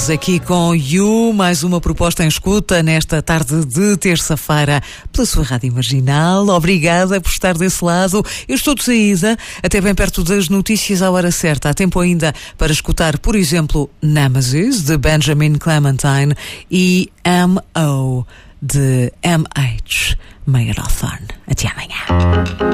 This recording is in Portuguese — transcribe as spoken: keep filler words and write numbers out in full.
Aqui com You, mais uma proposta em escuta nesta tarde de terça-feira pela sua Rádio Marginal. Obrigada por estar desse lado. Eu estou de saída, até bem perto das notícias à hora certa. Há tempo ainda para escutar, por exemplo, Nemesis, de Benjamin Clementine, e M O, de M H Marathon. Até amanhã.